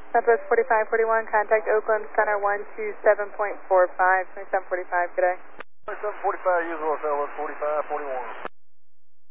Southwest 4541, contact Oakland Center 127.45, 2745, good day. 2745, usual Southwest 4541.